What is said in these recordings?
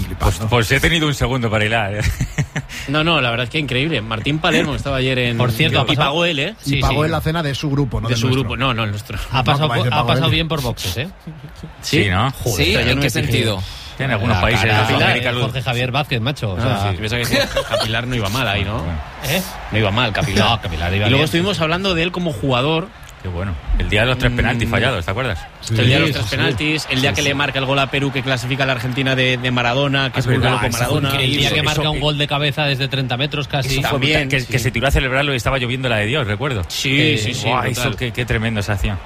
flipando. Pues he tenido un segundo para hilar. No, la verdad es que increíble. Martín Palermo estaba ayer en... Por cierto, y pagó él, ¿eh? Y pagó en la cena de su grupo, ¿no? De su grupo, no el nuestro. Ha pasado bien por boxes, ¿eh? Sí, ¿no? Joder, ¿sí? ¿En qué sentido? En algunos países de América. Jorge Javier Vázquez, macho. Capilar no iba mal ahí, ¿no? ¿Eh? No iba mal, Capilar. No, Capilar iba y luego bien. Estuvimos hablando de él como jugador. Qué bueno. El día de los 3 penaltis fallados, ¿te acuerdas? Sí, el día de los 3 penaltis, el día que le marca el gol a Perú, que clasifica a la Argentina de Maradona, que es muy loco Maradona. El día que marca un gol de cabeza desde 30 metros casi. También, que se tiró a celebrarlo y estaba lloviendo la de Dios, recuerdo. Sí. Qué tremendo esa acción.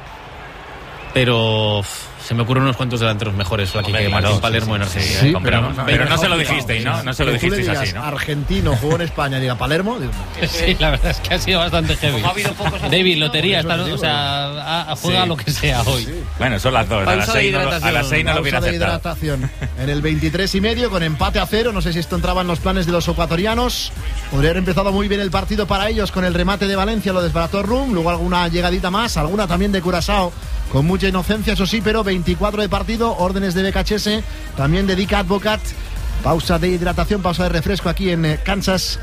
Pero se me ocurren unos cuantos delanteros mejores que Martín Palermo en Argentina. Sí, pero no se lo dijisteis, ¿no? No se lo dijisteis así, ¿no? Argentino jugó en España y diga Palermo. Sí, la verdad es que ha sido bastante heavy. David, lotería, juega lo que sea hoy. Bueno, son las 2. A las 6 no lo hubiera aceptado. Hidratación. En el 23,5 con empate a 0. No sé si esto entraba en los planes de los ecuatorianos. Podría haber empezado muy bien el partido para ellos con el remate de Valencia, lo desbarató Rum. Luego alguna llegadita más, alguna también de Curazao. Con mucha inocencia, eso sí, pero 24 de partido, órdenes de BKHS, también de Dick Advocat. Pausa de hidratación, pausa de refresco aquí en Kansas.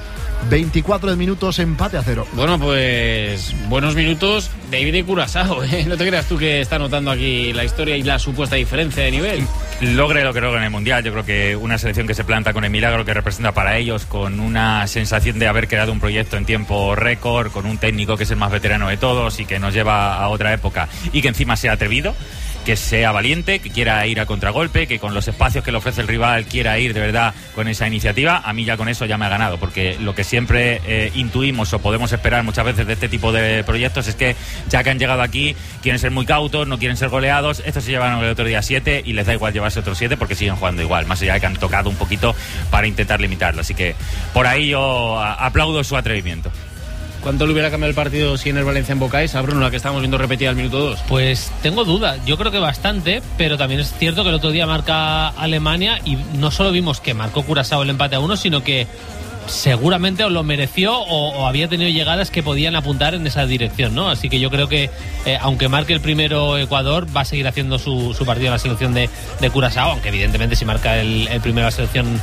24 minutos, empate a 0. Bueno, pues buenos minutos David de Curazao, ¿eh? No te creas tú que está notando aquí la historia y la supuesta diferencia de nivel. Logre lo que logra en el Mundial. Yo creo que una selección que se planta con el milagro que representa para ellos, con una sensación de haber creado un proyecto en tiempo récord, con un técnico que es el más veterano de todos y que nos lleva a otra época y que encima sea atrevido, que sea valiente, que quiera ir a contragolpe, que con los espacios que le ofrece el rival quiera ir de verdad con esa iniciativa. A mí ya con eso ya me ha ganado, porque lo que siempre intuimos o podemos esperar muchas veces de este tipo de proyectos es que ya que han llegado aquí quieren ser muy cautos, no quieren ser goleados. Estos se llevaron el otro día 7 y les da igual llevarse otros 7 porque siguen jugando igual, más allá de que han tocado un poquito para intentar limitarlo. Así que por ahí yo aplaudo su atrevimiento. ¿Cuánto le hubiera cambiado el partido si en el Valencia embocáis a Bruno, la que estábamos viendo repetida al minuto 2? Pues tengo dudas, yo creo que bastante, pero también es cierto que el otro día marca Alemania y no solo vimos que marcó Curazao el empate a 1, sino que seguramente os lo mereció o había tenido llegadas que podían apuntar en esa dirección, ¿no? Así que yo creo que aunque marque el primero Ecuador, va a seguir haciendo su partido en la selección de Curazao, aunque evidentemente si marca el primero la selección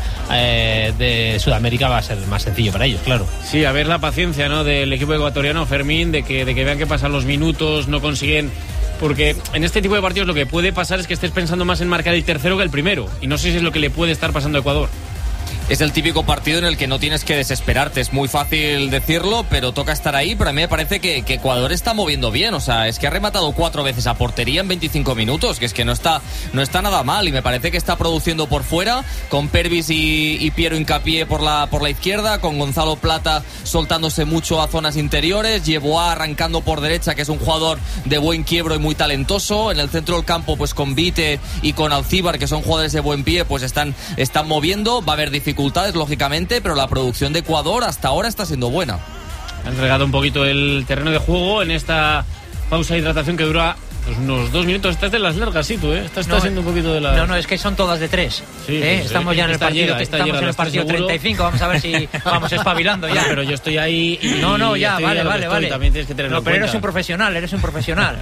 de Sudamérica va a ser más sencillo para ellos, claro. Sí, a ver la paciencia, ¿no?, del equipo ecuatoriano, Fermín, de que vean que pasan los minutos, no consiguen... Porque en este tipo de partidos lo que puede pasar es que estés pensando más en marcar el tercero que el primero, y no sé si es lo que le puede estar pasando a Ecuador. Es el típico partido en el que no tienes que desesperarte. Es muy fácil decirlo, pero toca estar ahí. Pero a mí me parece que Ecuador está moviendo bien. O sea, es que ha rematado 4 veces a portería en 25 minutos, que es que no está nada mal. Y me parece que está produciendo por fuera, con Pervis y Piero Hincapié por la izquierda, con Gonzalo Plata soltándose mucho a zonas interiores, Yeboah arrancando por derecha, que es un jugador de buen quiebro y muy talentoso. En el centro del campo, pues con Vite y con Alcíbar, que son jugadores de buen pie, pues están moviendo. Va a haber dificultades, lógicamente, pero la producción de Ecuador hasta ahora está siendo buena. Han regado un poquito el terreno de juego en esta pausa de hidratación que dura pues unos 2 minutos. Estás de las largas, sí, tú, ¿eh? Estás siendo un poquito de las... No, es que son todas de 3. Sí, estamos ya en el partido, estamos en el partido 35. Vamos a ver si vamos espabilando ya. Pero yo estoy ahí y... No, ya, vale. También tienes que tenerlo en pero cuenta. eres un profesional.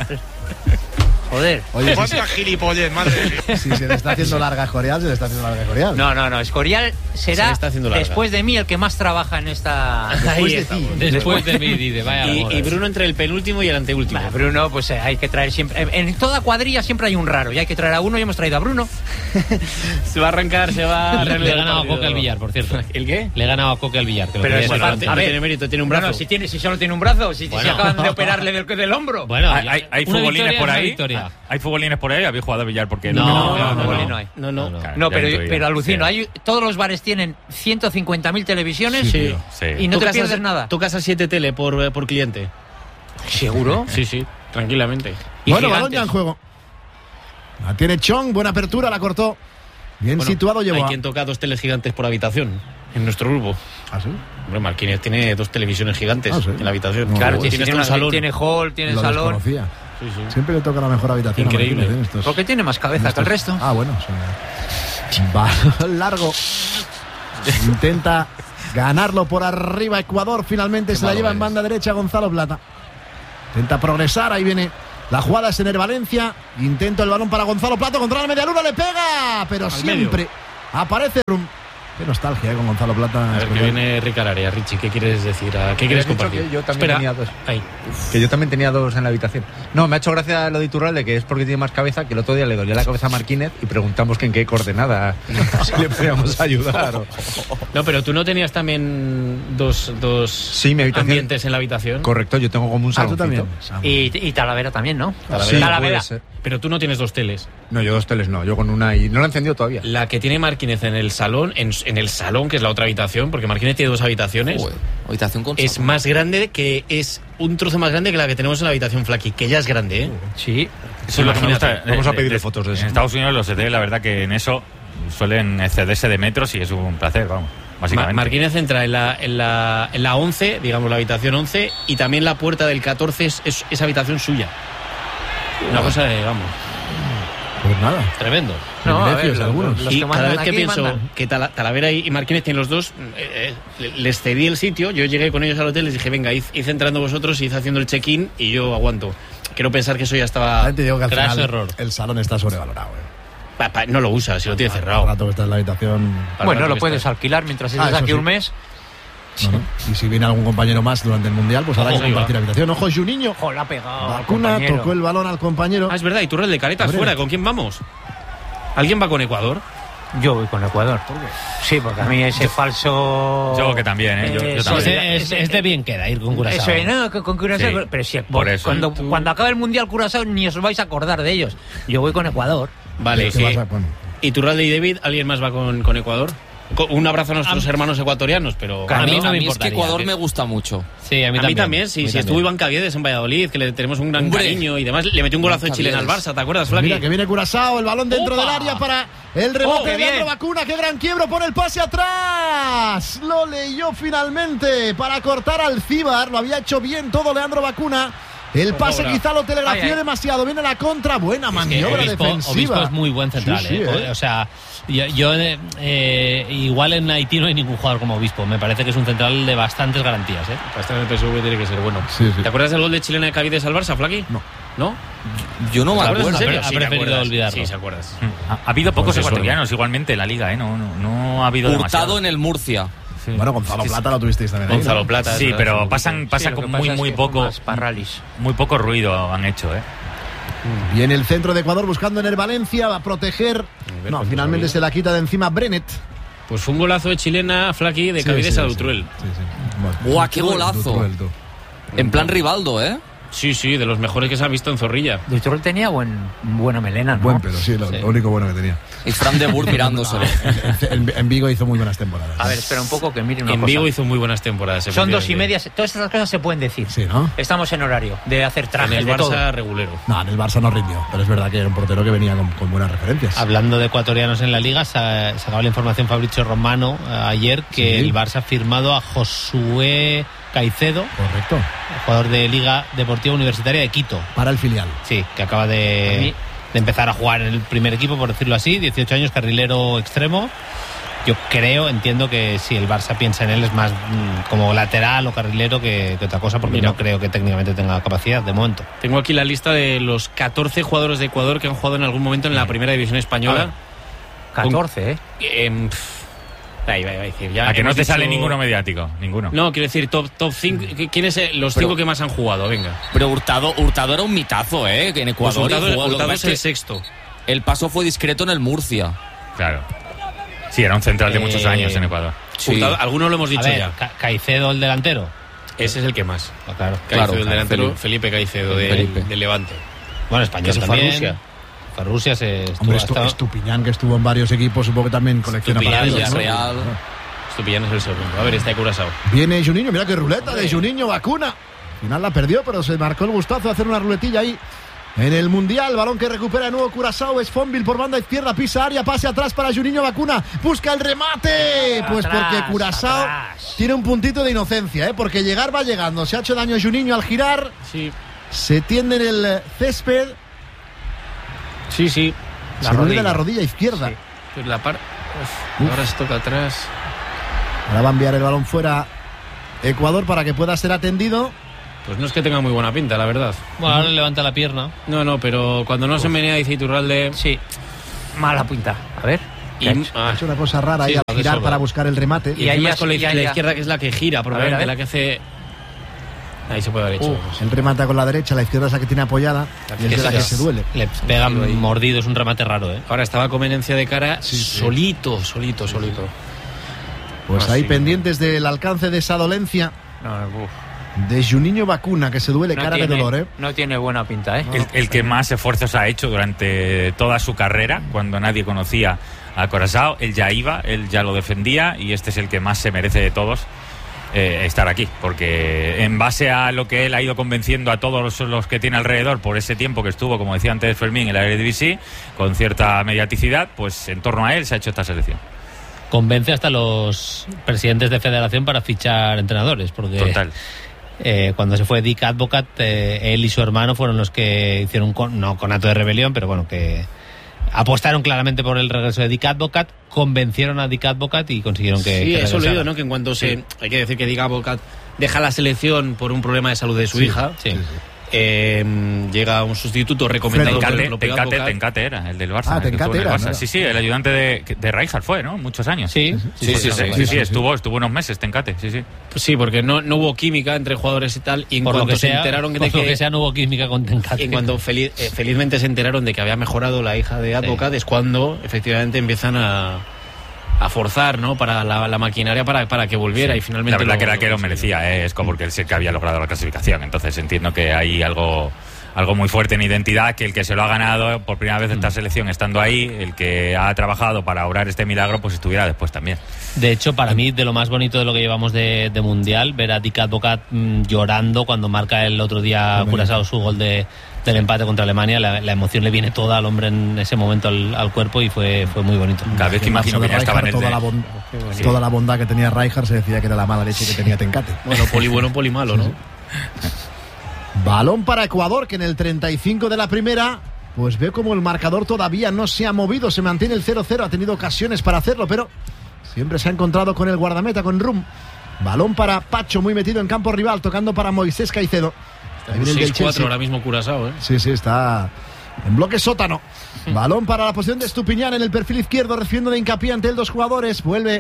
Joder. Oye, ¿cuánta gilipollez, madre? Si se le está haciendo larga a Escorial, se le está haciendo larga a Escorial. No, Escorial será después de mí el que más trabaja en esta... Después de mí, dice, vaya. Y Bruno entre el penúltimo y el anteúltimo. Bruno, pues hay que traer siempre... En toda cuadrilla siempre hay un raro, y hay que traer a uno, y hemos traído a Bruno. Se va a arrancar, se va... Le he ganado a Coque al billar, por cierto. ¿El qué? Le he ganado a Coque al billar. Pero es no tiene mérito, tiene un brazo. No, si solo tiene un brazo, si acaban de operarle del hombro. Bueno, hay futbolines por ahí. Hay futbolines por ahí, habéis jugado a billar porque no hay. No, pero alucino, todos los bares tienen 150.000 televisiones y no te pierdes nada. Tocas a 7 tele por cliente. ¿Seguro? Sí, tranquilamente. Bueno, balón ya en juego. La tiene Chong, buena apertura, la cortó. Bien situado, llevó. Hay quien toca 2 teles gigantes por habitación en nuestro grupo. ¿Ah, sí? Hombre, Marquínez tiene 2 televisiones gigantes en la habitación. Claro, tiene un salón. Tiene hall, tiene salón. Sí. Siempre le toca la mejor habitación. Increíble. Porque tiene más cabeza que el resto. Ah, bueno. Balón largo. Intenta ganarlo por arriba Ecuador. Finalmente se la lleva en banda derecha Gonzalo Plata. Intenta progresar. Ahí viene la jugada, es en el Valencia. Intento el balón para Gonzalo Plata. Contra la media luna, le pega. Pero siempre Aparece Rum. Qué nostalgia, con Gonzalo Plata. A ver, que viene Ricard Arias. Richie, ¿qué quieres decir? ¿Qué quieres compartir? Que yo también tenía dos. Ahí. Que yo también tenía dos en la habitación. No, me ha hecho gracia lo de Iturralde, que es porque tiene más cabeza, que el otro día le dolía la cabeza a Marquínez y preguntamos que en qué coordenada si le podíamos ayudar. No, pero tú no tenías también dos sí, mi habitación, ambientes en la habitación. Correcto, yo tengo como un saloncito. Tú también. Y Talavera también, ¿no? Sí, Talavera. puede ser. Pero tú no tienes dos teles. No, yo dos teles no, yo con una y no la he encendido todavía. La que tiene Marquínez en el salón, en el salón, que es la otra habitación, porque Marquínez tiene dos habitaciones, habitación con es más grande, que es un trozo más grande que la que tenemos en la habitación Flaky, que ya es grande, ¿eh? Sí. Eso es lo que me gusta. Vamos a pedirle fotos de eso. En Estados Unidos los ET, la verdad que en eso suelen excederse de metros y es un placer, vamos. Básicamente. Marquínez entra en la 11, digamos la habitación 11, y también la puerta del 14 es habitación suya. Una cosa de, vamos... Pues nada. Tremendo. No, a ver, algunos. los Y que cada mandan vez que aquí pienso mandan. que Talavera y Marquínez tienen los dos, les cedí el sitio, yo llegué con ellos al hotel, les dije, venga, id entrando vosotros, id haciendo el check-in y yo aguanto. Quiero pensar que eso ya estaba... Te digo que al Crash final error. el salón está sobrevalorado. No lo usa, si lo tiene Al cerrado. rato que está en la habitación. Bueno, lo puedes alquilar mientras estés eso aquí sí. un mes. Bueno, y si viene algún compañero más durante el Mundial, pues habrá que Ojo, compartir habitación. Ojo, Juninho. Ojo, la ha pegado. Vacuna, compañero. tocó el balón al compañero. Ah, es verdad, y Turrel de Caretas Hombre. fuera, ¿con quién vamos? ¿Alguien va con Ecuador? Yo voy con Ecuador. Sí, porque a mí ese falso... Yo que también, ¿eh? Yo también. Es de bien queda ir con Curazao. Eso, no, con Curazao. Sí, pero si por eso. cuando acabe el Mundial Curazao ni os vais a acordar de ellos. Yo voy con Ecuador. Vale, ¿Qué vas a poner? ¿Y Turralde y David, alguien más va con Ecuador? Un abrazo a nuestros hermanos ecuatorianos, pero... A mí no me es que importaría. Ecuador me gusta mucho. Sí, a mí también. Sí, estuvo Iván Caviedes en Valladolid, que le tenemos un gran cariño y demás. Le metió un golazo de chilena al Barça, ¿te acuerdas, Flaky? Mira que viene Curazao, el balón dentro ¡Opa! del área para el remate qué de bien! Leandro Vacuna. ¡Qué gran quiebro! Pone el pase atrás. Lo leyó finalmente para cortar al Cíbar. Lo había hecho bien todo Leandro Vacuna. El pase Ahora. quizá lo telegrafió Ay, ay. demasiado. Viene la contra. Buena Es que maniobra Obispo defensiva. es muy buen central, Sí, sí, ¿eh? O sea, yo igual en Haití no hay ningún jugador como Obispo. Me parece que es un central de bastantes garantías, ¿eh? Para estar en el PSV tiene que ser bueno. Sí, sí. ¿Te acuerdas del gol de chilena de Caviedes al Barça, Flaky? No. ¿No? Yo no me ¿Te acuerdas? acuerdo. ¿En serio? Ha Sí, te preferido acuerdas. olvidarlo. Sí, se acuerdas. Ha habido pocos Pues eso, ecuatorianos igualmente en la liga, ¿eh? No ha habido Hurtado demasiado. en el Murcia. Sí. Bueno, Gonzalo Plata lo tuvisteis también. ahí, Gonzalo ¿no? Plata. Sí, es verdad, pero sí, pasan Sí, lo con que pasa es muy que poco, más Parralis. muy poco ruido han hecho, ¿eh? Viene el centro de Ecuador buscando en el Valencia. Va a proteger. ver, No, pues finalmente no se la quita de encima Brenet. Pues fue un golazo de chilena, Flaky, de Sí, Caviedes sí, a sí. Dutruel. Sí, sí. Bueno, ¡Buah, qué golazo! Dutruel, tú. En plan Rivaldo, ¿eh? Sí, de los mejores que se han visto en Zorrilla. Dutrol tenía buena melena, ¿no? Buen pelo, sí, lo único bueno que tenía. Y Fran de Boer mirándoselo. En Vigo hizo muy buenas temporadas. A ver, espera un poco que mire una En cosa. Vigo hizo muy buenas temporadas. Son 2:30. Todas estas cosas se pueden decir. Sí, ¿no? Estamos en horario de hacer En trajes el de todo. Barça regulero. No, en el Barça no rindió, pero es verdad que era un portero que venía con buenas referencias. Hablando de ecuatorianos en la liga, sacaba la información Fabricio Romano ayer que Sí. el Barça ha firmado a Josué Caicedo, Correcto. jugador de Liga Deportiva Universitaria de Quito. Para el filial. Sí, que acaba A mí- de empezar a jugar en el primer equipo, por decirlo así, 18 años, carrilero extremo. Yo entiendo que si el Barça piensa en él es más como lateral o carrilero que otra cosa, porque Mira. no creo que técnicamente tenga capacidad de momento. Tengo aquí la lista de los 14 jugadores de Ecuador que han jugado en algún momento en la primera división española. 14, ¿eh? Ahí va a decir. Ya A que no hemos te sale dicho- ninguno mediático, ninguno. No, quiero decir, top 5. ¿Quiénes son los Pero- 5 que más han jugado? Venga. Pero Hurtado era un mitazo, ¿eh? En Ecuador. Pues Hurtado, y jugó. Lo que Hurtado pasa es es el que sexto. el paso fue discreto en el Murcia. Claro. Sí, era un central de muchos años en Ecuador. Sí. Hurtado, algunos lo hemos A dicho ver, ya. Caicedo, el delantero. Ese es el que más. Claro. Caicedo, el claro, delantero, Felipe Caicedo, Felipe. de Levante. Bueno, español Que se fue a también. Rusia. Fue a Rusia se estuvo Hombre, hasta- Estupiñán, que estuvo en varios equipos, supongo que también colecciona Estupiñán, partidos, ¿no? Villarreal. Estupillán es el segundo. A ver, está de Curazao. Viene Juninho, mira qué ruleta de Juninho, Vacuna. Al final la perdió, pero se marcó el gustazo de hacer una ruletilla ahí. En el Mundial, balón que recupera de nuevo Curazao, es Fonville por banda izquierda, pisa área, pase atrás para Juninho Vacuna, busca el remate, pues Atrás, porque Curazao atrás. tiene un puntito de inocencia, porque llegar va llegando, se ha hecho daño Juninho al girar, Sí, se tiende en el césped, sí. se duele la rodilla izquierda. Sí. Pues la par... Uf. Ahora se toca atrás. Ahora va a enviar el balón fuera Ecuador para que pueda ser atendido. Pues no es que tenga muy buena pinta, la verdad. Bueno, ahora le levanta la pierna. No, pero cuando no se menea dice Iturralde... Sí. Mala pinta. A ver. Ha hecho una cosa rara ahí al girar para buscar el remate. Y ahí es con la izquierda, que es la que gira, probablemente la que hace... Ahí se puede haber hecho. Él remata con la derecha, la izquierda es la que tiene apoyada y es la que se duele. Le pegan mordido, es un remate raro, ¿eh? Ahora estaba Comenencia de cara, solito. Pues ahí pendientes del alcance de esa dolencia de Juninho Bacuna, que se duele, cara de dolor, ¿eh? No tiene buena pinta, ¿eh? El que más esfuerzos ha hecho durante toda su carrera, cuando nadie conocía a Curaçao, él ya iba, él ya lo defendía, y este es el que más se merece de todos estar aquí, porque en base a lo que él ha ido convenciendo a todos los que tiene alrededor por ese tiempo que estuvo, como decía antes Fermín, en la Eredivisie, con cierta mediaticidad, pues en torno a él se ha hecho esta selección. Convence hasta los presidentes de federación para fichar entrenadores, porque total. Cuando se fue Dick Advocat, él y su hermano fueron los que hicieron no conato de rebelión, pero bueno, que apostaron claramente por el regreso de Dick Advocat, convencieron a Dick Advocat y consiguieron que... Sí, eso lo he oído, ¿no? Que en cuanto hay que decir que Dick Advocat deja la selección por un problema de salud de su hija. Sí. Llega un sustituto recomendado por el propio Advocat. Tencate era, el del Barça. Tencate era. Sí, el ayudante de Rijkaard fue, ¿no? Muchos años. Sí, estuvo unos meses Tencate, sí. Pues sí, porque no hubo química entre jugadores y tal, y en por cuanto lo que se enteraron de que no hubo química con Tencate. Y en cuando felizmente se enteraron de que había mejorado la hija de Advocat, es cuando efectivamente empiezan a forzar, ¿no? Para la maquinaria para que volviera, y finalmente... La verdad que era que lo merecía, es como porque él sí que había logrado la clasificación, entonces entiendo que hay algo muy fuerte en identidad, que el que se lo ha ganado por primera vez esta selección estando ahí, el que ha trabajado para obrar este milagro, pues estuviera después también. De hecho, para mí, de lo más bonito de lo que llevamos de Mundial, ver a Dick Advocat llorando cuando marca el otro día Curaçao su gol del empate contra Alemania. La emoción le viene toda al hombre en ese momento al cuerpo, y fue muy bonito. Cada vez que imagino que ya estaba en el toda la bondad que tenía Rijkaard, se decía que era la mala leche que tenía Tencate. Bueno, poli bueno, poli malo, ¿no? Balón para Ecuador, que en el 35 de la primera, pues ve como el marcador todavía no se ha movido, se mantiene el 0-0, ha tenido ocasiones para hacerlo, pero siempre se ha encontrado con el guardameta, con Rum. Balón para Pacho, muy metido en campo rival, tocando para Moisés Caicedo. 6-4 ahora mismo Curaçao, ¿eh? Sí, está en bloque sótano. Balón para la posición de Estupiñán en el perfil izquierdo, recibiendo de hincapié ante él dos jugadores. Vuelve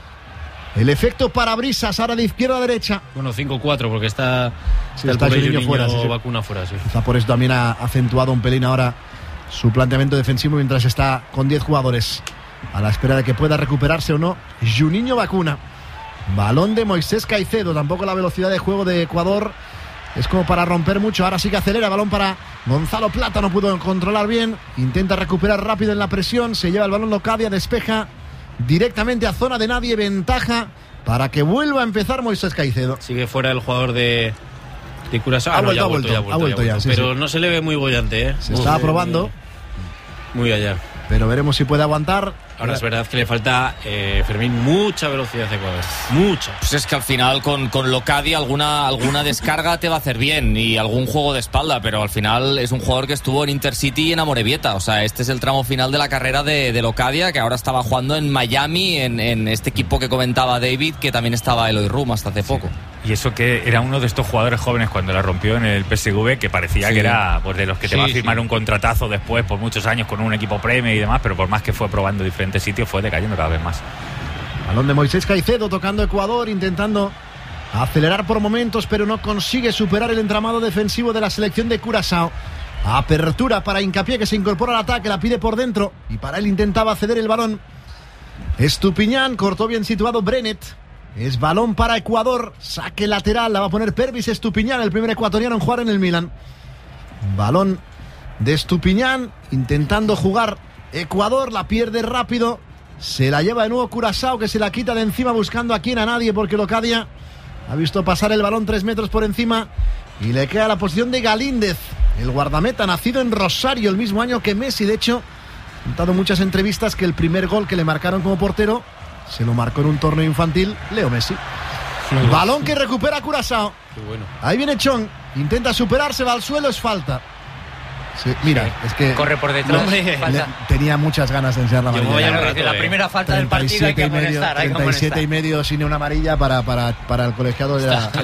el efecto parabrisas, ahora de izquierda a derecha. Bueno, 5-4 porque está el Juninho fuera. Vacuna fuera, sí. Quizá por eso también ha acentuado un pelín ahora su planteamiento defensivo, mientras está con 10 jugadores a la espera de que pueda recuperarse o no Juninho Bacuna. Balón de Moisés Caicedo. Tampoco la velocidad de juego de Ecuador es como para romper mucho. Ahora sí que acelera. Balón para Gonzalo Plata, no pudo controlar bien, intenta recuperar rápido en la presión, se lleva el balón Locadia, despeja directamente a zona de nadie, ventaja para que vuelva a empezar Moisés Caicedo. Sigue fuera el jugador de Curaçao. Ha vuelto ya, pero no se le ve muy bollante, ¿eh? Se está probando. Muy allá. Pero veremos si puede aguantar. Ahora es verdad que le falta, Fermín, mucha velocidad a Ecuador. Mucha. Pues es que al final con Locadia alguna descarga te va a hacer bien y algún juego de espalda, pero al final es un jugador que estuvo en Intercity y en Amorebieta. O sea, este es el tramo final de la carrera de Locadia, que ahora estaba jugando en Miami, en este equipo que comentaba David, que también estaba Eloy Rum hasta hace poco. Y eso que era uno de estos jugadores jóvenes cuando la rompió en el PSV, que parecía que era pues, de los que te va a firmar un contratazo después por muchos años con un equipo premio y demás, pero por más que fue probando diferentes sitios, fue decayendo cada vez más. Balón de Moisés Caicedo tocando Ecuador, intentando acelerar por momentos, pero no consigue superar el entramado defensivo de la selección de Curaçao. Apertura para Hincapié, que se incorpora al ataque, la pide por dentro y para él intentaba ceder el balón Estupiñán, cortó bien situado Brenet. Es balón para Ecuador, saque lateral, la va a poner Pervis Estupiñán, el primer ecuatoriano en jugar en el Milan. Balón de Estupiñán, intentando jugar Ecuador, la pierde rápido, se la lleva de nuevo Curaçao, que se la quita de encima buscando a quien, a nadie, porque Locadia ha visto pasar el balón 3 metros por encima y le queda la posición de Galíndez, el guardameta nacido en Rosario el mismo año que Messi. De hecho, ha contado en muchas entrevistas que el primer gol que le marcaron como portero se lo marcó en un torneo infantil Leo Messi. Balón que recupera Curaçao. Bueno. Ahí viene Chong, intenta superarse, va al suelo, es falta. Sí, mira, es que corre por detrás. Tenía muchas ganas de enseñar la amarilla. La primera falta del partido hay que amonestar. 37 y medio sin una amarilla para el colegiado de la...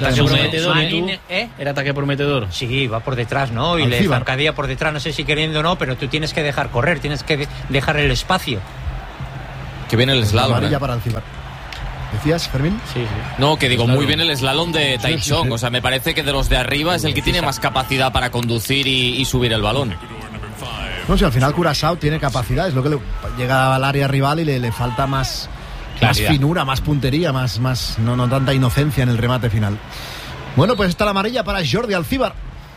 ¿Era ataque prometedor? Sí, va por detrás, ¿no? Y le zancadilla por detrás, no sé si queriendo o no, pero tú tienes que dejar correr, tienes que dejar el espacio. Que viene el slalom. Amarilla para Alcibar. ¿Decías, Fermín? Sí. No, que digo, muy bien el slalom de Taichung. O sea, me parece que de los de arriba es el que tiene más capacidad para conducir y subir el balón. No sé, al final Curaçao tiene capacidad, es lo que le llega al área rival y le falta más finura, más puntería, más no tanta inocencia en el remate final. Bueno, pues está la amarilla para Jordi Alcibar.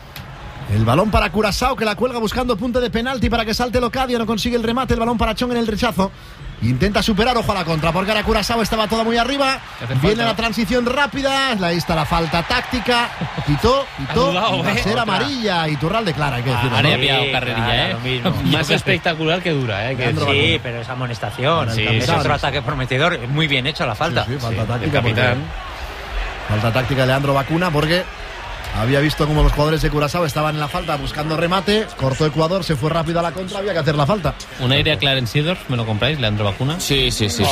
El balón para Curaçao, que la cuelga buscando punto de penalti para que salte Locadia, no consigue el remate, el balón para Chong en el rechazo. Intenta superar, ojo a la contra, porque ahora Curaçao estaba todo muy arriba. Viene la transición rápida, ahí está la falta táctica. Pitó, va a ser amarilla. Iturralde clara, hay que decirlo. Área pillado carrerilla, Más espectacular que dura, Sí, pero es amonestación. Es otro ataque prometedor. Muy bien hecho la falta. Sí, falta táctica. Falta táctica de Leandro Bacuna, porque había visto como los jugadores de Curaçao estaban en la falta buscando remate, cortó Ecuador, se fue rápido a la contra, había que hacer la falta. ¿Un aire a Clarence Seedorf? ¿Me lo compráis, Leandro Bacuna? Sí.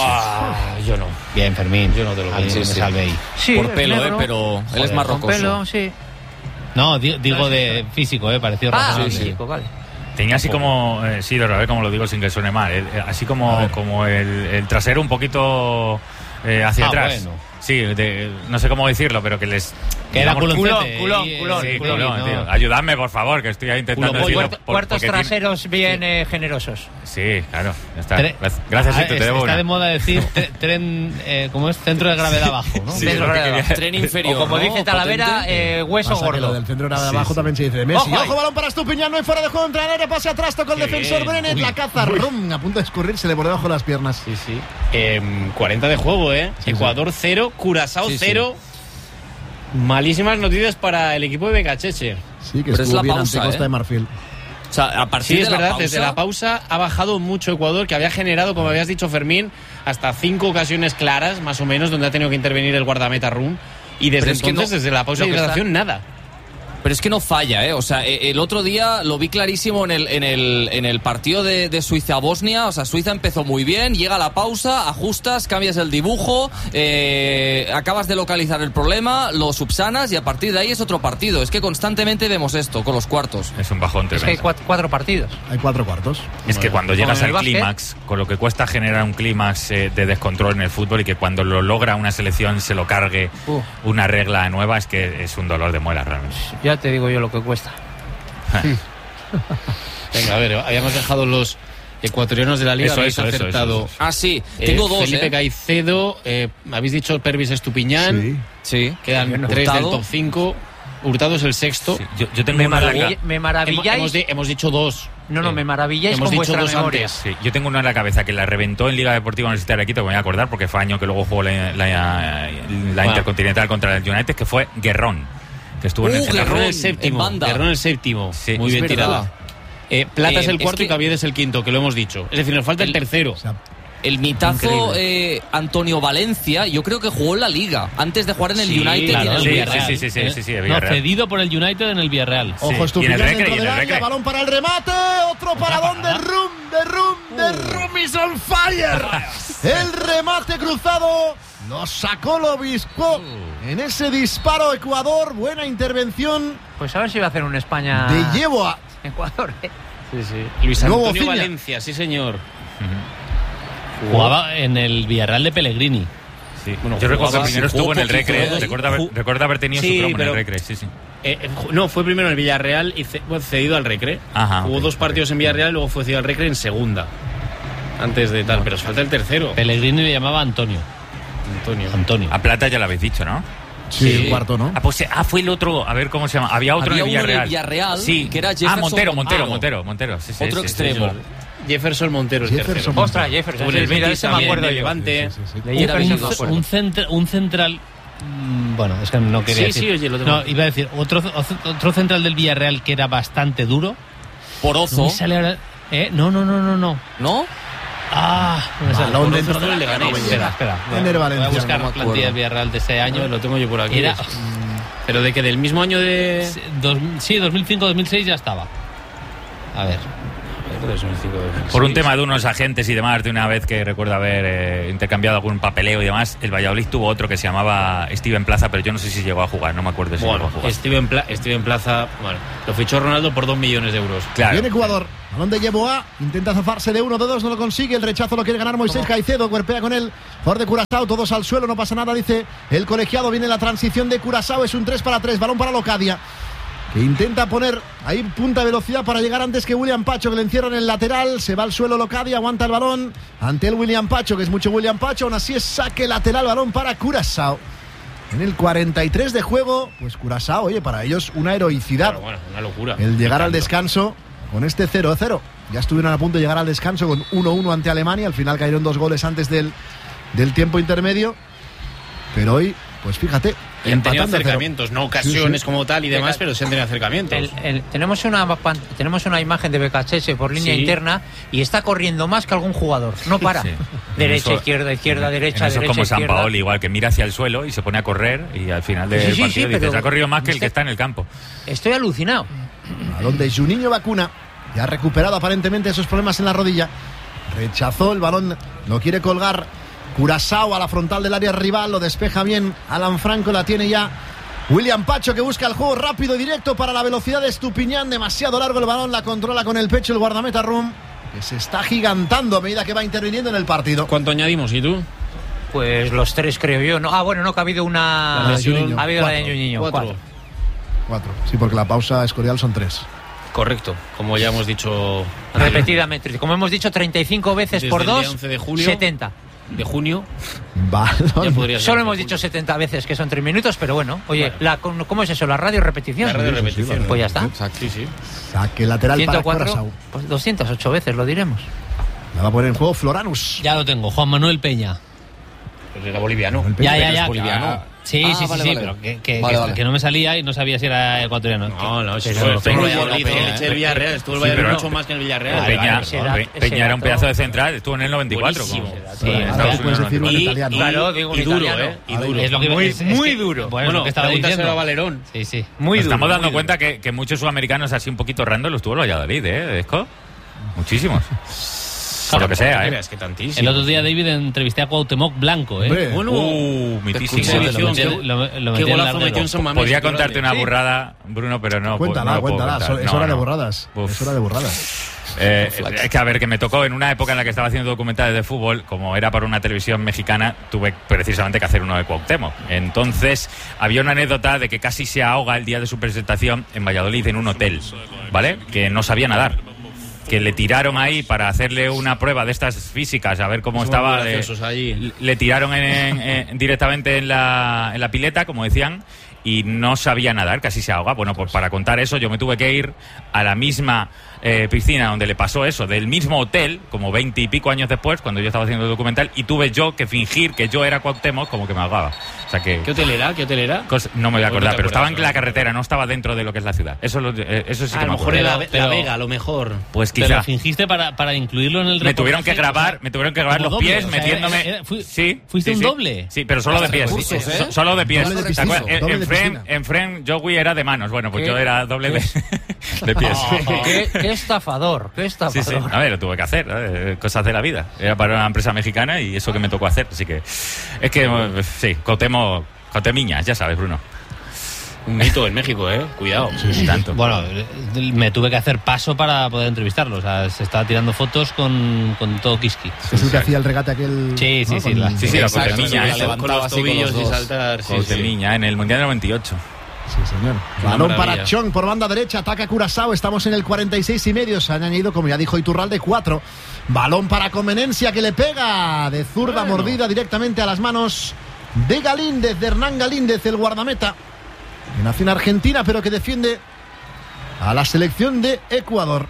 Yo no. Bien, Fermín, yo no te lo voy a salve ahí. Sí, por pelo, negro, pero él es más rocoso. Pelo, sí. No, digo de físico, parecido razonable. Físico, vale. Tenía así como, Sidor, a ver cómo lo digo sin que suene mal, así como el trasero un poquito hacia atrás. Bueno. Sí, no sé cómo decirlo, pero que les... Que era culón. Sí, culón, tío. Ayudadme, por favor, que estoy intentando decirlo. Puertos traseros bien generosos. Sí, claro. Ya está. Gracias, Sito, te debo Está una. de moda decir tren, ¿cómo es? Centro de gravedad bajo, ¿no? Sí, Centro de gravedad. Tren inferior. O como ¿no? dice Talavera, hueso Pasa que gordo. lo del centro de abajo también se dice de Messi. Ojo, balón para Estupiñán, no hay fuera de juego, entra en área, pase atrás, toca el defensor Brenet, la caza, a punto de escurrirse por debajo de las piernas. Sí. 40 de juego, Ecuador 0, Curaçao 0. Malísimas noticias para el equipo de Becacheche. Sí, que pero estuvo es la bien pausa, ante Costa de Marfil. O sea, a partir de es la verdad, pausa, desde la pausa ha bajado mucho Ecuador, que había generado, como habías dicho, Fermín, hasta 5 ocasiones claras, más o menos, donde ha tenido que intervenir el guardameta Rum. Y desde entonces, desde la pausa de hidratación, nada. Pero es que no falla, O sea, el otro día lo vi clarísimo en el partido de Suiza-Bosnia. O sea, Suiza empezó muy bien, llega la pausa, ajustas, cambias el dibujo, acabas de localizar el problema, lo subsanas y a partir de ahí es otro partido. Es que constantemente vemos esto con los cuartos. Es un bajón tremendo. Es que hay 4 partidos. Hay 4 cuartos. Es que cuando llegas al básquet, clímax, con lo que cuesta generar un clímax de descontrol en el fútbol y que cuando lo logra una selección se lo cargue una regla nueva, es que es un dolor de muelas realmente. Ya te digo yo lo que cuesta. Venga, a ver, habíamos dejado los ecuatorianos de la liga. Habéis acertado. Ah, sí, tengo 2. Felipe Caicedo, habéis dicho Pervis Estupiñán. Sí. Quedan 3 del top 5. Hurtado es el sexto. Sí, yo tengo Me maravilláis. Hemos dicho 2. No, me maravilláis hemos con dicho vuestra 2 memoria. antes. Sí, yo tengo uno en la cabeza que la reventó en Liga Deportiva Universitaria de Quito, que me voy a acordar porque fue año que luego jugó la Intercontinental contra el United, que fue Guerrón, que estuvo en el Guerrón el séptimo. Guerrón el séptimo. Sí, muy bien tirada. Plata es el cuarto y Caviedes es el quinto, que lo hemos dicho. Es decir, nos falta el tercero. O sea, El mitazo Antonio Valencia, yo creo que jugó en la Liga antes de jugar en el United y en el Villarreal. Sí, No, cedido por el United en el Villarreal. Ojo, Estupiñán y en el Recre, dentro del área, balón para el remate, otro paradón de Rum is on fire. El remate cruzado, lo sacó, lo viscó en ese disparo Ecuador, buena intervención Pues a ver si va a hacer un España de Yeboah. Ecuador. Luis Nuevo Antonio Ciña. Valencia, sí señor. Jugaba en el Villarreal de Pellegrini. Sí. Bueno, Yo recuerdo que jugaba- primero estuvo en el jugó Recre. poquito, Recuerdo haber tenido Sí, su promo en el pero- Recre. Sí. No, fue primero en el Villarreal y cedido al Recre. Ajá, Hubo ok, 2 partidos en Villarreal y luego fue cedido al Recre en segunda. Antes de tal, pero os falta el tercero. Pellegrini le llamaba Antonio. Antonio. A Plata ya lo habéis dicho, ¿no? Sí, el cuarto, ¿no? Fue el otro, a ver cómo se llama. Había otro Había en el uno en el Villarreal. Villarreal, Sí, que era Jefferson Montero. Montero. Sí, Otro sí, extremo. sí. Jefferson Montero, el Jefferson tercero. Montero. Ostras, Jefferson. Estuvo en el Mira, Betis ese me también, acuerdo de yo. Levante. De Jefferson me acuerdo. Un central. Bueno, es que no quería Sí, decir. sí, oye, lo tengo. No, iba a decir, otro central del Villarreal que era bastante duro. Porozo, No me sale ahora. No. ¿no? No me sale. Balón dentro Porozo del le gané. Espera. Ener Valencia, Voy a buscar no me la plantilla del Villarreal de ese año. Lo tengo yo por aquí. Era, Pero de que del mismo año de. sí, 2005-2006 ya estaba. A ver. Por un tema de unos agentes y demás, de una vez que recuerdo haber intercambiado algún papeleo y demás, el Valladolid tuvo otro que se llamaba Steven Plaza, pero yo no sé si llegó a jugar, no me acuerdo si llegó a jugar. Steven Plaza, bueno, lo fichó Ronaldo por 2 millones de euros. Claro. Viene Ecuador, balón de Yeboah, intenta zafarse de 1, de 2, no lo consigue, el rechazo lo quiere ganar Moisés Caicedo, cuerpea con él, jugador de Curazao, todos al suelo, no pasa nada, dice el colegiado, viene la transición de Curazao, es un 3-3, balón para Locadia, que intenta poner ahí punta de velocidad para llegar antes que William Pacho, que le encierra en el lateral, se va al suelo Locadia, aguanta el balón ante el William Pacho, que es mucho William Pacho, aún así es saque lateral, balón para Curazao. En el 43 de juego, pues Curazao, oye, para ellos una heroicidad. Claro, bueno, una locura. El llegar al descanso con este 0-0. Ya estuvieron a punto de llegar al descanso con 1-1 ante Alemania, al final cayeron 2 goles antes del tiempo intermedio. Pero hoy, pues fíjate, y han tenido acercamientos, no ocasiones como tal y demás, pero sí han tenido acercamientos. Tenemos una imagen de Becachese por línea interna y está corriendo más que algún jugador. No para. Derecha, izquierda, derecha, eso derecha, es como izquierda. Sampaoli, igual que mira hacia el suelo y se pone a correr y al final del partido dices, ha corrido más que el que está en el campo. Estoy alucinado. A donde Juninho Vacuna ya ha recuperado aparentemente esos problemas en la rodilla. Rechazó el balón, lo quiere colgar Curazao a la frontal del área rival, lo despeja bien Alan Franco, la tiene ya William Pacho, que busca el juego rápido y directo para la velocidad de Estupiñán, demasiado largo el balón, la controla con el pecho el guardameta Rum, que se está gigantando a medida que va interviniendo en el partido. ¿Cuánto añadimos? ¿Y tú? Pues los 3 creo yo. No, que ha habido una... La de Juninho. Ha habido la de Juninho. 4. Sí, porque la pausa escorial son 3. Correcto, como ya hemos dicho repetidamente, como hemos dicho 35 veces desde por 2, 11 de julio, 70 de junio. Solo hemos dicho 70 veces que son 3 minutos, pero bueno, oye, bueno. ¿cómo es eso? ¿La radio repetición? La radio repetición. Pues ya está. Exacto. Sí. Saque lateral 104, para Curazao. Pues 208 veces lo diremos. La va a poner en juego Floranus. Ya lo tengo, Juan Manuel Peña. Pues era boliviano. Ya. Boliviano. Sí, vale. Pero que no me salía y no sabía si era ecuatoriano. No, estuvo el Villarreal, estuvo el Valladolid mucho más que en el Villarreal. Peña era un pedazo de central, estuvo en el 94. Y duro, Es lo que muy duro. Bueno, lo que estaba diciendo a Valerón. Sí. Muy duro. Estamos dando cuenta que muchos sudamericanos así un poquito random los tuvo el Valladolid, ¿Esco? Muchísimos. Lo que sea, Es que tantísimo. El otro día, David, entrevisté a Cuauhtémoc Blanco, mitísimo. Qué golazo metió en San Mamés. Podría contarte una burrada, Bruno, pero no. Cuéntala. Es hora de burradas. Es que a ver, que me tocó en una época en la que estaba haciendo documentales de fútbol, como era para una televisión mexicana, tuve precisamente que hacer uno de Cuauhtémoc. Entonces había una anécdota de que casi se ahoga el día de su presentación en Valladolid en un hotel, ¿vale? Que no sabía nadar, que le tiraron ahí para hacerle una prueba de estas físicas, a ver cómo estaba. Le tiraron directamente en la pileta, como decían, y no sabía nadar, casi se ahoga. Bueno, pues para contar eso yo me tuve que ir a la misma piscina donde le pasó eso, del mismo hotel, como 20 y pico años después, cuando yo estaba haciendo el documental, y tuve yo que fingir que yo era Cuauhtémoc, como que me ahogaba. O sea que, ¿Qué hotel era? No me voy a acordar, pero estaba en la carretera, no estaba dentro de lo que es la ciudad. Eso sí que a lo mejor era La Vega, a lo mejor. Pues quizá. ¿Pero lo fingiste para incluirlo en el reportaje? Me tuvieron que grabar los pies metiéndome. ¿Fuiste un doble? Sí, pero solo de pies. Solo de pies. ¿Te acuerdas? En Friend, Joey era de manos. Bueno, pues yo era doble de pies. Qué estafador. Sí. A ver, lo tuve que hacer, cosas de la vida. Era para una empresa mexicana y eso que me tocó hacer. Así que es que sí, Cotemiñas, ya sabes, Bruno. Un mito en México, cuidado. Sí, tanto. Bueno, me tuve que hacer paso para poder entrevistarlo. O sea, se estaba tirando fotos con todo Kiski. Es el que hacía el regate aquel. Sí, la Cotemiña, con los tobillos y saltar. Cotemiña en el Mundial del 98. Sí, señor. Balón para Chong por banda derecha, ataca Curazao, estamos en el 46,5, se han añadido, como ya dijo Iturralde, 4. Balón para Comenencia, que le pega de zurda mordida directamente a las manos de Galíndez, de Hernán Galíndez, el guardameta, que nació en Argentina, pero que defiende a la selección de Ecuador.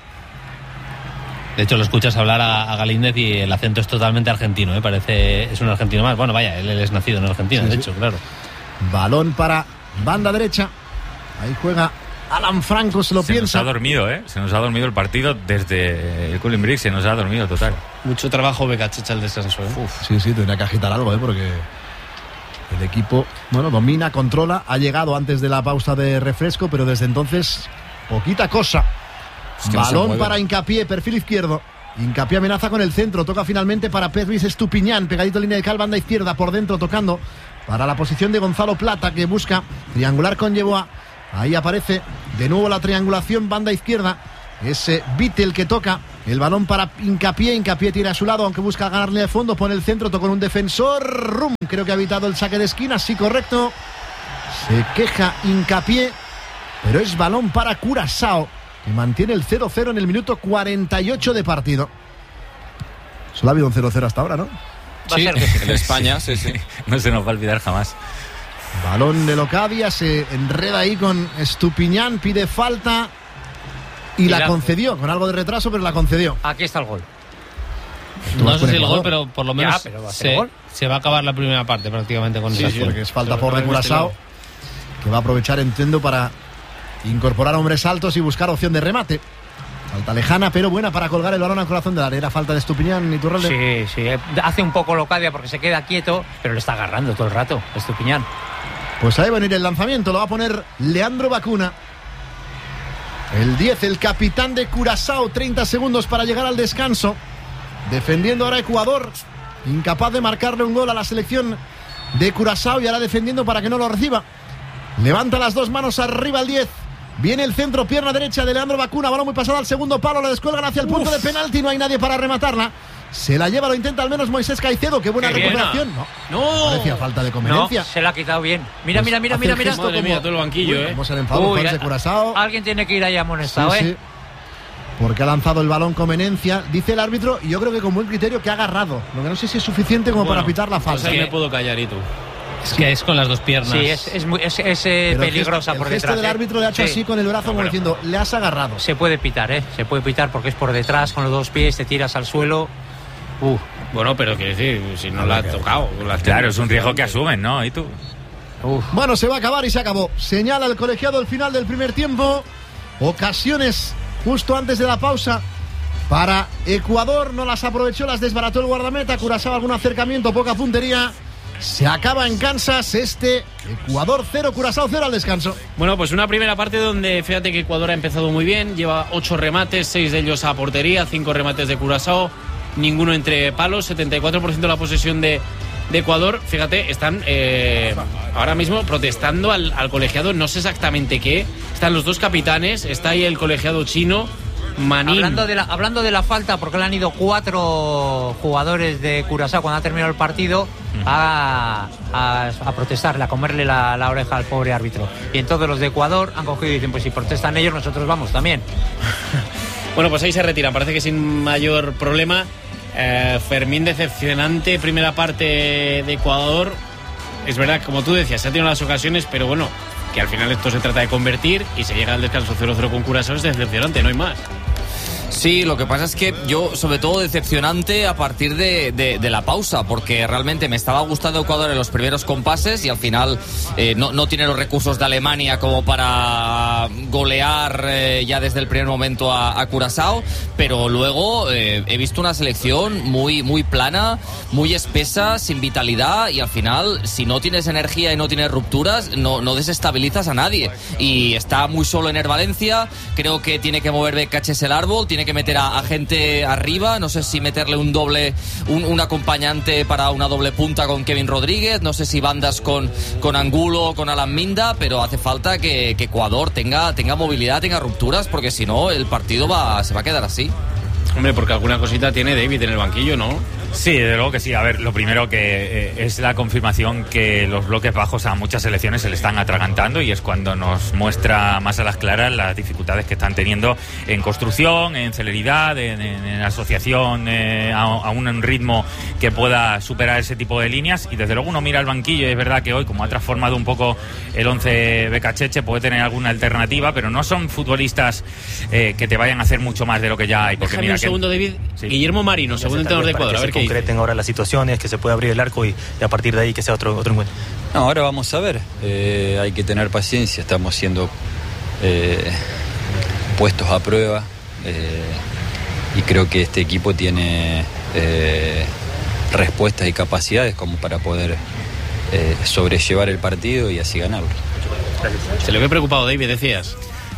De hecho, lo escuchas hablar a Galíndez y el acento es totalmente argentino, es un argentino más. Bueno, vaya, él es nacido en Argentina, de hecho, claro. Balón para banda derecha. Ahí juega Alan Franco, se lo piensa. Se nos ha dormido, Se nos ha dormido el partido desde el Cooling Break, se nos ha dormido total. Mucho trabajo Becachecha al descanso, Sí, tendría que agitar algo, porque el equipo, domina, controla, ha llegado antes de la pausa de refresco, pero desde entonces, poquita cosa. Es que balón para Hincapié, perfil izquierdo. Hincapié amenaza con el centro, toca finalmente para Pervis Estupiñán, pegadito línea de cal, banda izquierda, por dentro tocando para la posición de Gonzalo Plata, que busca triangular con Yeboah. Ahí aparece de nuevo la triangulación, banda izquierda. Es Vittel que toca el balón para Hincapié. Hincapié tira a su lado, aunque busca ganarle de fondo. Pone el centro, toca con un defensor. Rum, creo que ha evitado el saque de esquina. Sí, correcto. Se queja Hincapié, pero es balón para Curazao, que mantiene el 0-0 en el minuto 48 de partido. Solo ha habido un 0-0 hasta ahora, ¿no? Sí, en España, sí. No se nos va a olvidar jamás. Balón de Locadia, se enreda ahí con Estupiñán, pide falta y la concedió, con algo de retraso, pero la concedió. Aquí está el gol. No sé si el gol, pero por lo menos pero se va a acabar la primera parte prácticamente con Sí, esa porque es falta por de Curazao, que va a aprovechar, entiendo, para incorporar hombres altos y buscar opción de remate. Falta lejana, pero buena para colgar el balón al corazón del área. Era falta de Estupiñán, Iturralde. Sí. Hace un poco Locadia porque se queda quieto, pero le está agarrando todo el rato Estupiñán. Pues ahí va a venir el lanzamiento, lo va a poner Leandro Bacuna. El 10, el capitán de Curazao, 30 segundos para llegar al descanso. Defendiendo ahora Ecuador, incapaz de marcarle un gol a la selección de Curazao y ahora defendiendo para que no lo reciba. Levanta las dos manos arriba el 10. Viene el centro, pierna derecha de Leandro Bacuna, balón muy pasado al segundo palo, la descuelgan hacia el punto de penalti, no hay nadie para rematarla. Se la lleva, lo intenta al menos Moisés Caicedo, qué buena recuperación. No, parecía falta de conveniencia. No, se la ha quitado bien. Mira. Madre mía, todo el banquillo, Cómo se le enfadó de Curazao. Alguien tiene que ir ahí amonestado, sí. Porque ha lanzado el balón con menencia, dice el árbitro, y yo creo que con buen criterio que ha agarrado. Lo que no sé si es suficiente como para pitar la falta. Pues ahí me puedo callar, ¿y tú? Es que es con las dos piernas. Sí, es peligrosa por detrás. El gesto del árbitro le ha hecho así con el brazo, como diciendo, le has agarrado. Se puede pitar, se puede pitar porque es por detrás, con los dos pies, te tiras al suelo. Bueno, pero quiero decir, si no la ha tocado. Claro, es un riesgo que asumen, ¿no? ¿Y tú? Bueno, se va a acabar y se acabó. Señala el colegiado el final del primer tiempo. Ocasiones justo antes de la pausa para Ecuador, no las aprovechó, las desbarató el guardameta. Curazao algún acercamiento, poca puntería. Se acaba en Kansas Ecuador 0, Curazao 0 al descanso. Bueno, pues una primera parte donde fíjate que Ecuador ha empezado muy bien, lleva 8 remates, 6 de ellos a portería, 5 remates de Curazao, ninguno entre palos, 74% de la posesión de Ecuador. Fíjate, están ahora mismo protestando al colegiado, no sé exactamente qué. Están los dos capitanes, está ahí el colegiado chino, Manín. Hablando de la falta, porque le han ido 4 jugadores de Curazao cuando ha terminado el partido a protestarle, a comerle la oreja al pobre árbitro. Y entonces los de Ecuador han cogido y dicen, pues si protestan ellos, nosotros vamos también. Bueno, pues ahí se retiran, parece que sin mayor problema. Fermín decepcionante, primera parte de Ecuador. Es verdad, como tú decías, se ha tenido las ocasiones, pero bueno, que al final esto se trata de convertir y se llega al descanso 0-0 con Curazao, es decepcionante, no hay más. Sí, lo que pasa es que yo, sobre todo, decepcionante a partir de la pausa, porque realmente me estaba gustando Ecuador en los primeros compases y al final no tiene los recursos de Alemania como para golear ya desde el primer momento a Curazao, pero luego he visto una selección muy plana, muy espesa, sin vitalidad, y al final, si no tienes energía y no tienes rupturas, no desestabilizas a nadie. Y está muy solo Ener Valencia, creo que tiene que mover Becaches el árbol, tiene que meter a gente arriba, no sé si meterle un acompañante para una doble punta con Kevin Rodríguez, no sé si bandas con Angulo o con Alan Minda, pero hace falta que Ecuador tenga movilidad, tenga rupturas, porque si no el partido se va a quedar así. Hombre, porque alguna cosita tiene David en el banquillo, ¿no? Sí, desde luego que sí. A ver, lo primero que es la confirmación que los bloques bajos a muchas selecciones se le están atragantando, y es cuando nos muestra más a las claras las dificultades que están teniendo en construcción, en celeridad, en asociación a un ritmo que pueda superar ese tipo de líneas. Y desde luego uno mira el banquillo y es verdad que hoy, como ha transformado un poco el 11 Becacheche, puede tener alguna alternativa, pero no son futbolistas que te vayan a hacer mucho más de lo que ya hay. Porque mira, un segundo, David. Sí. Guillermo Marino, segundo entrenador de Ecuador, a ver qué concreten ahora las situaciones, que se pueda abrir el arco y a partir de ahí que sea otro encuentro. No, ahora vamos a ver, hay que tener paciencia, estamos siendo puestos a prueba y creo que este equipo tiene respuestas y capacidades como para poder sobrellevar el partido y así ganarlo. Se le ve preocupado, David, decías.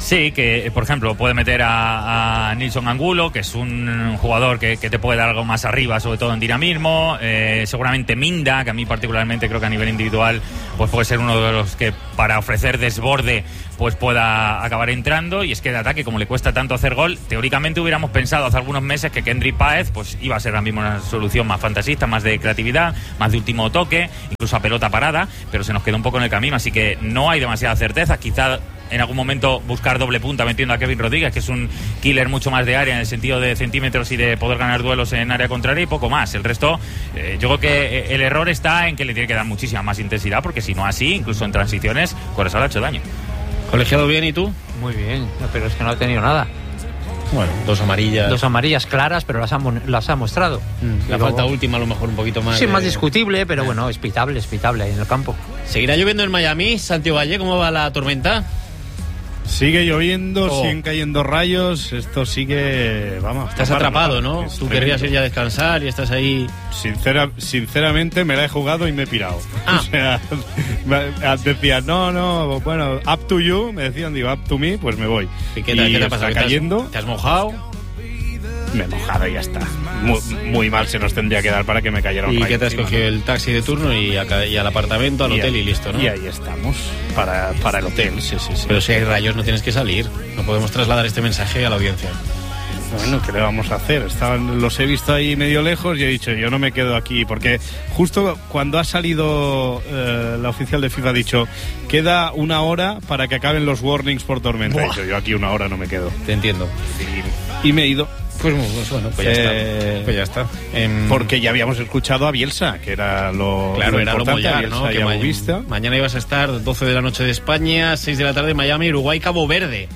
Sí, que por ejemplo puede meter a Nilson Angulo, que es un jugador que te puede dar algo más arriba, sobre todo en dinamismo. Seguramente Minda, que a mí particularmente creo que a nivel individual pues puede ser uno de los que para ofrecer desborde pues pueda acabar entrando. Y es que de ataque, como le cuesta tanto hacer gol, teóricamente hubiéramos pensado hace algunos meses que Kendrick Páez pues iba a ser la misma una solución más fantasista, más de creatividad, más de último toque, incluso a pelota parada, pero se nos quedó un poco en el camino, así que no hay demasiada certeza. Quizá en algún momento buscar doble punta metiendo a Kevin Rodríguez, que es un killer mucho más de área en el sentido de centímetros y de poder ganar duelos en área contraria, y poco más. El resto, yo creo que el error está en que le tiene que dar muchísima más intensidad, porque si no así, incluso en transiciones, Curaçao le ha hecho daño. Colegiado bien, ¿y tú? Muy bien, pero es que no ha tenido nada. Bueno, dos amarillas claras, pero las ha mostrado. La falta última a lo mejor un poquito más. Sí, más discutible, pero bueno, es pitable ahí en el campo. ¿Seguirá lloviendo en Miami? Santiago Valle, ¿cómo va la tormenta? Sigue lloviendo, siguen cayendo rayos, esto sigue, vamos. Estás atrapado, ¿no? Tú querrías ir ya a descansar y estás ahí. Sinceramente me la he jugado y me he pirado. O sea, decían, no, bueno, up to you, me decían, digo, up to me, pues me voy. ¿Y qué te ha pasado? Cayendo. ¿Te has mojado? Me he mojado y ya está. Muy mal se nos tendría que dar para que me cayera un rayo. ¿Y qué te has cogido? El taxi de turno y al apartamento, al hotel y listo, ¿no? Y ahí estamos, para el hotel, sí. Pero si hay rayos no tienes que salir. No podemos trasladar este mensaje a la audiencia. Bueno, ¿qué le vamos a hacer? Los he visto ahí medio lejos y he dicho, yo no me quedo aquí, porque justo cuando ha salido la oficial de FIFA ha dicho, queda 1 hora para que acaben los warnings por tormenta. He dicho, yo aquí 1 hora no me quedo. Te entiendo. Y me he ido. Pues bueno, ya está. Porque ya habíamos escuchado a Bielsa, que era lo importante, ¿no? Que mañana ibas a estar 12 de la noche de España, 6 de la tarde Miami, Uruguay, Cabo Verde.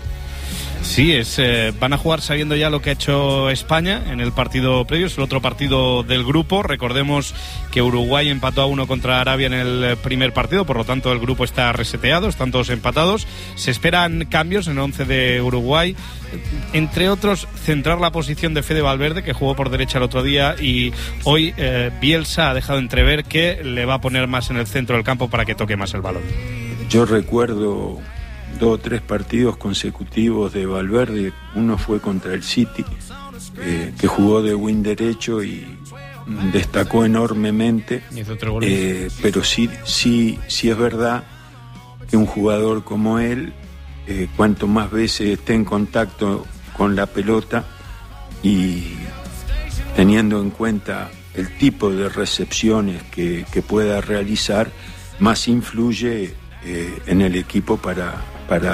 Sí, van a jugar sabiendo ya lo que ha hecho España en el partido previo, es el otro partido del grupo. Recordemos que Uruguay empató a 1 contra Arabia en el primer partido, por lo tanto el grupo está reseteado, están todos empatados. Se esperan cambios en el 11 de Uruguay, entre otros centrar la posición de Fede Valverde, que jugó por derecha el otro día, y hoy Bielsa ha dejado entrever que le va a poner más en el centro del campo para que toque más el balón. Yo recuerdo 2 o 3 partidos consecutivos de Valverde. Uno fue contra el City, que jugó de wing derecho y destacó enormemente. Pero sí es verdad que un jugador como él, cuanto más veces esté en contacto con la pelota y teniendo en cuenta el tipo de recepciones que pueda realizar, más influye en el equipo para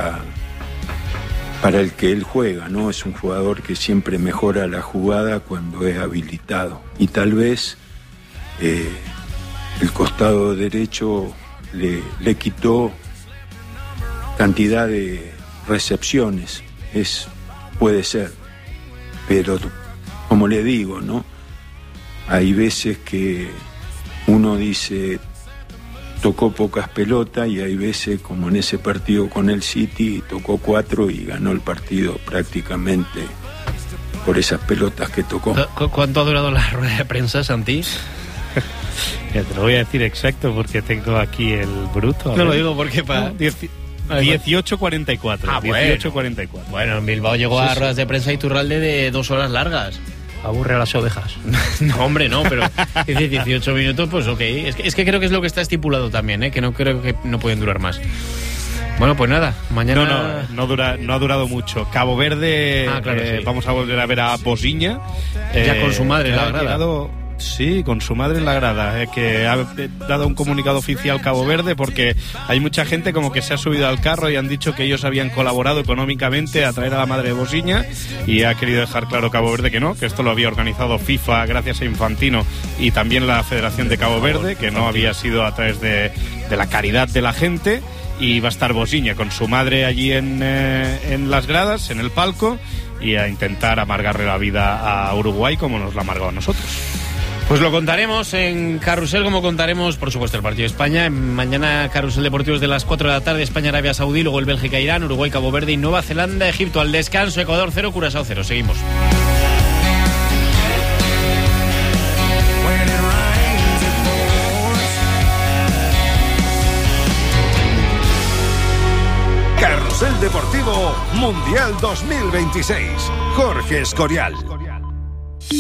el que él juega, ¿no? Es un jugador que siempre mejora la jugada cuando es habilitado. Y tal vez el costado derecho le quitó cantidad de recepciones. Puede ser. Pero, como le digo, ¿no? Hay veces que uno dice, tocó pocas pelotas, y hay veces, como en ese partido con el City, tocó 4 y ganó el partido prácticamente por esas pelotas que tocó. ¿Cuánto ha durado la rueda de prensa, Santi? Te lo voy a decir exacto porque tengo aquí el bruto. No lo digo porque 18:44. 18:44. Bueno, en Bilbao llegó a ruedas de prensa Iturralde de 2 horas largas. Aburre a las ovejas. No, hombre, no, pero 18 minutos, pues ok. Es que creo que es lo que está estipulado también, que no creo que no pueden durar más. Bueno, pues nada, mañana... No ha durado mucho. Cabo Verde, claro, sí. Vamos a volver a ver a Bosiña. Ya con su madre en la grada. Sí, con su madre en la grada, que ha dado un comunicado oficial Cabo Verde, porque hay mucha gente como que se ha subido al carro y han dicho que ellos habían colaborado económicamente a traer a la madre de Bosiña, y ha querido dejar claro Cabo Verde que no, que esto lo había organizado FIFA gracias a Infantino y también la Federación de Cabo Verde, que no había sido a través de la caridad de la gente. Y va a estar Bosiña con su madre allí en las gradas, en el palco, y a intentar amargarle la vida a Uruguay como nos la ha amargado a nosotros. Pues lo contaremos en Carrusel, como contaremos, por supuesto, el partido de España. Mañana Carrusel Deportivos de las 4 de la tarde, España-Arabia Saudí, luego el Bélgica-Irán, Uruguay-Cabo Verde y Nueva Zelanda-Egipto. Al descanso, Ecuador 0, Curazao 0. Seguimos. Carrusel. Carrusel Deportivo Mundial 2026. Jorge Escorial.